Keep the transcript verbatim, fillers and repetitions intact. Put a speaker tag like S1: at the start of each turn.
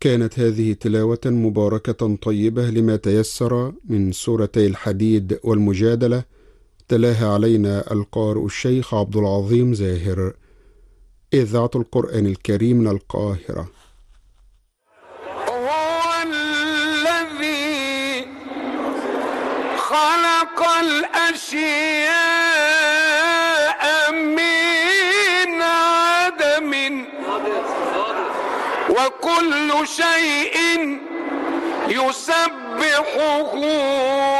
S1: كانت هذه تلاوة مباركة طيبة لما تيسر من سورتي الحديد والمجادلة، تلاها علينا القارئ الشيخ عبد العظيم زاهر. إذاعة القرآن الكريم من القاهرة.
S2: هو الذي خلق الأشياء من عدم وكل شيء يسبحه